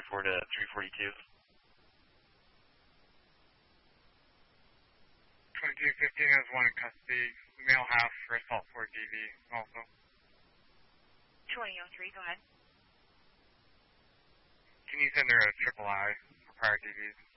4 to 342. 2215 has one in custody, male half for assault 4 DV also. 2003, go ahead. Can you send her a triple I for prior DVs?